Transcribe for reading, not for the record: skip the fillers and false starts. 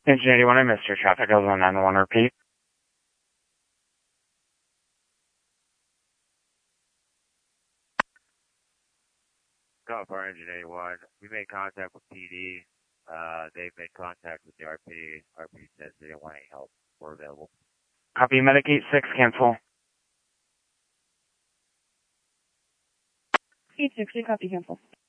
Engine 81, I missed your traffic. I was on 911, repeat. Call for Engine 81. We made contact with PD. They've made contact with the RP. RP says they don't want any help. We're available. Copy, Medic 86, cancel. 86, copy, cancel.